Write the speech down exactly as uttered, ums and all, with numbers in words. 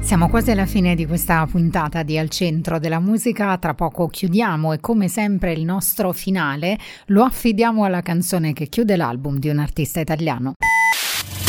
Siamo quasi alla fine di questa puntata di Al Centro della Musica, tra poco chiudiamo e come sempre il nostro finale lo affidiamo alla canzone che chiude l'album di un artista italiano.